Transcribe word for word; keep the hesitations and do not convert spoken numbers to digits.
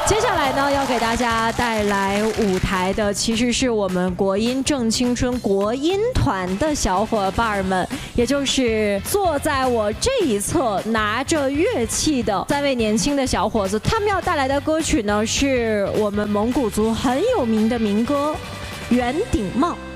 接下来呢，要给大家带来舞台的，其实是我们国音正青春国音团的小伙伴们，也就是坐在我这一侧拿着乐器的三位年轻的小伙子。他们要带来的歌曲呢，是我们蒙古族很有名的民歌《圆顶帽》。